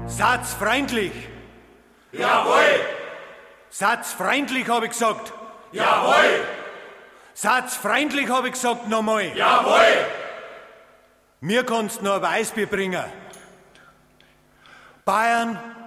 Satz freundlich. Jawohl! Satz freundlich, habe ich gesagt. Jawohl! Satz freundlich, habe ich gesagt, nochmal. Jawohl! Mir kannst noch ein Weißbier bringen. Bayern